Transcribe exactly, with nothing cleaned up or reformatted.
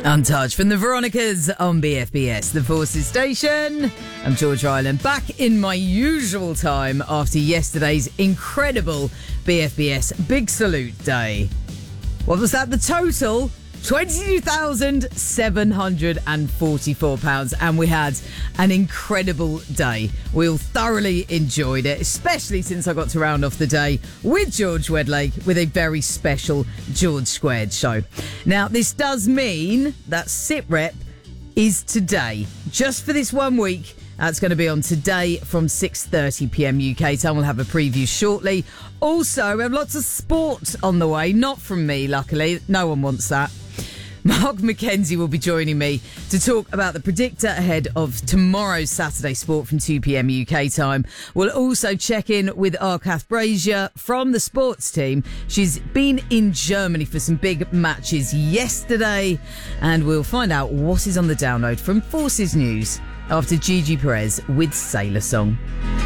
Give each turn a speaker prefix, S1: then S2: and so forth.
S1: Untouched from the Veronicas on B F B S, the Forces Station. I'm George Ryland, back in my usual time after yesterday's incredible B F B S Big Salute Day. What was that? The total? twenty-two thousand seven hundred forty-four pounds, and we had an incredible day. We all thoroughly enjoyed it, especially since I got to round off the day with George Wedlake with a very special George Squared show. Now, this does mean that SitRep is today, just for this one week. That's going to be on today from six thirty p.m. U K time. We'll have a preview shortly. Also, we have lots of sport on the way. Not from me, luckily. No one wants that. Mark McKenzie will be joining me to talk about the predictor ahead of tomorrow's Saturday Sport from two p.m. U K time. We'll also check in with Arkath Brazier from the sports team. She's been in Germany for some big matches yesterday, and we'll find out what is on the download from Forces News after Gigi Perez with Sailor Song.